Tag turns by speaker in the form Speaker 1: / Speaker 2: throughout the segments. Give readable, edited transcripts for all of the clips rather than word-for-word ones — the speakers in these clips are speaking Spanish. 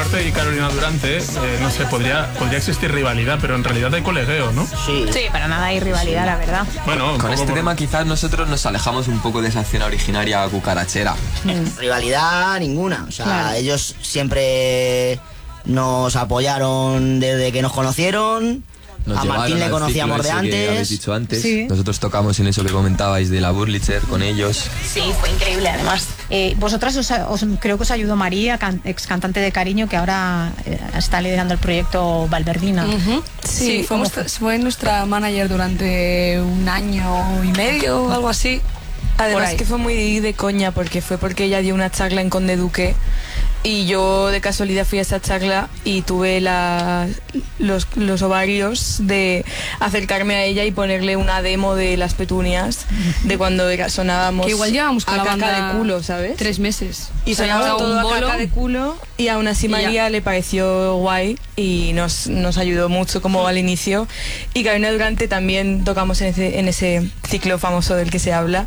Speaker 1: José y Carolina Durante, no sé, podría existir rivalidad, pero en realidad hay colegueo, ¿no?
Speaker 2: Sí, para nada hay rivalidad, la verdad.
Speaker 1: Bueno,
Speaker 3: con este tema quizás nosotros nos alejamos un poco de esa escena originaria cucarachera.
Speaker 4: Rivalidad ninguna, o sea, ellos siempre nos apoyaron desde que nos conocieron. A Martín le conocíamos de antes.
Speaker 3: Que habéis dicho antes.
Speaker 2: Sí.
Speaker 3: Nosotros tocamos en eso que comentabais de la Burlitzer con ellos.
Speaker 2: Sí, fue increíble además. Vosotras creo que os ayudó María, ex cantante de Cariño, que ahora está liderando el proyecto Valverdina.
Speaker 5: Sí, fue nuestra manager durante 1 año y medio, algo así.
Speaker 6: Además que fue muy de coña, porque ella dio una charla en Conde Duque y yo de casualidad fui a esa charla y tuve los ovarios de acercarme a ella y ponerle una demo de Las Petunias, de cuando sonábamos
Speaker 5: que igual llevábamos con
Speaker 6: a
Speaker 5: la
Speaker 6: caca
Speaker 5: banda
Speaker 6: de culo, ¿sabes?
Speaker 5: 3 meses.
Speaker 6: Y sonaba todo a caca de culo y aún así María le pareció guay y nos ayudó mucho como al inicio. Y Carolina Durante también tocamos en ese ciclo famoso del que se habla.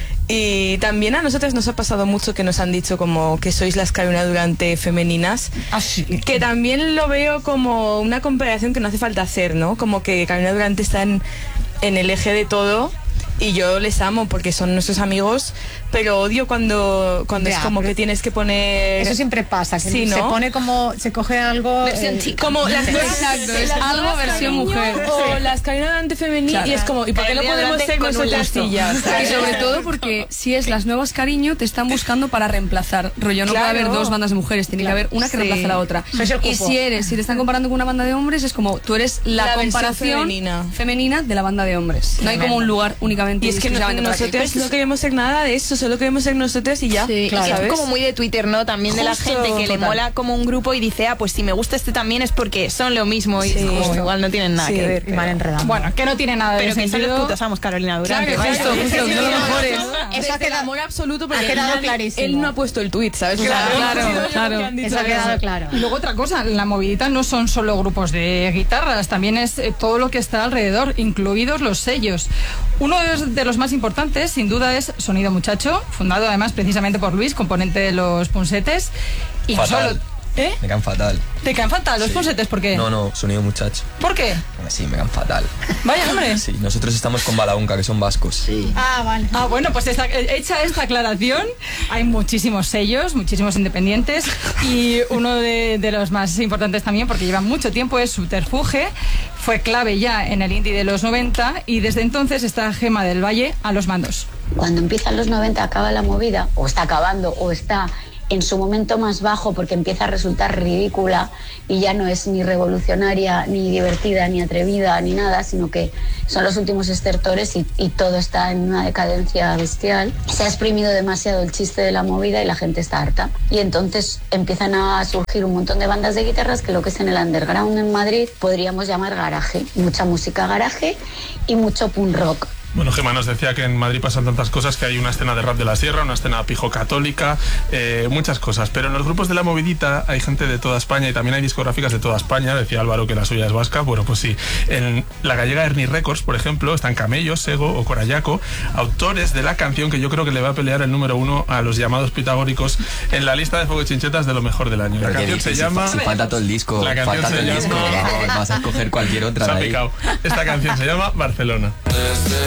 Speaker 6: Y también a nosotros nos ha pasado mucho que nos han dicho como que sois las Carolina Durante femeninas, que también lo veo como una comparación que no hace falta hacer, ¿no? Como que Carolina Durante está en el eje de todo y yo les amo porque son nuestros amigos, pero odio cuando es como que tienes que poner...
Speaker 2: Eso siempre pasa, que
Speaker 6: sí, ¿no?
Speaker 2: se pone como, se coge algo...
Speaker 5: Versión chica.
Speaker 6: Como las
Speaker 5: Exacto, es algo versión mujer.
Speaker 6: O las Carolina Durante femenina, claro. Y es como, ¿y por qué no podemos ser nosotras y ya?
Speaker 5: Y sobre todo porque si es las nuevas Cariño, te están buscando para reemplazar. Rollo, no puede haber 2 bandas de mujeres, tiene que haber una que reemplace a la otra. Y si te están comparando con una banda de hombres, es como, tú eres la comparación femenina de la banda de hombres. No hay como un lugar únicamente.
Speaker 6: Y es que nosotros no queremos ser nada de eso, solo queremos ser nosotras y ya.
Speaker 7: Sí, claro. Es como muy de Twitter, ¿no? También de la gente que le mola como un grupo y dice, pues si me gusta este también es porque son lo mismo y igual no tienen nada que ver.
Speaker 2: Mal enredado.
Speaker 8: Bueno, que no tiene nada de
Speaker 7: pero que
Speaker 8: sentido.
Speaker 7: son los putos amos Carolina Durante.
Speaker 6: Claro, justo,
Speaker 7: son los mejores.
Speaker 6: Eso ha quedado amor absoluto porque
Speaker 2: ha quedado clarísimo.
Speaker 6: Él no ha puesto el tweet, ¿sabes?
Speaker 5: Claro.
Speaker 2: Eso ha quedado claro.
Speaker 8: Y luego otra cosa, la movidita no son solo grupos de guitarras, también es todo lo que está alrededor, incluidos los sellos. Uno de los más importantes, sin duda, es Sonido Muchacho, fundado además precisamente por Luis, componente de los Punsetes. Y
Speaker 3: fatal.
Speaker 8: No solo...
Speaker 3: Me caen fatal.
Speaker 8: ¿Te caen fatal los Punsetes? ¿Por qué?
Speaker 3: No, Sonido Muchacho.
Speaker 8: ¿Por qué?
Speaker 3: Sí, me caen fatal.
Speaker 8: Vaya, hombre.
Speaker 3: Sí, nosotros estamos con Balaunca, que son vascos.
Speaker 4: Sí.
Speaker 8: Vale. Bueno, pues hecha esta aclaración, hay muchísimos sellos, muchísimos independientes, y uno de los más importantes también, porque lleva mucho tiempo, es Subterfuge. Fue clave ya en el indie de los 90 y desde entonces está Gema del Valle a los mandos.
Speaker 9: Cuando empiezan los 90 acaba la movida, o está acabando, o está en su momento más bajo porque empieza a resultar ridícula y ya no es ni revolucionaria, ni divertida, ni atrevida, ni nada, sino que son los últimos estertores y todo está en una decadencia bestial. Se ha exprimido demasiado el chiste de la movida y la gente está harta. Y entonces empiezan a surgir un montón de bandas de guitarras que lo que es en el underground en Madrid podríamos llamar garaje. Mucha música garaje y mucho punk rock.
Speaker 1: Bueno, Gemma nos decía que en Madrid pasan tantas cosas, que hay una escena de rap de la sierra, una escena pijo católica, muchas cosas. Pero en los grupos de la movidita hay gente de toda España y también hay discográficas de toda España. Decía Álvaro que la suya es vasca. Bueno, pues sí. En la gallega Ernie Records, por ejemplo, están Camello, Sego o Corayaco, autores de la canción que yo creo que le va a pelear el número 1 a los llamados pitagóricos en la lista de Fuego y Chinchetas de lo mejor del año. La canción se llama...
Speaker 3: Si falta todo el disco,
Speaker 1: la canción
Speaker 3: falta todo el disco, vas a escoger cualquier otra de ahí.
Speaker 1: Esta canción se llama Barcelona.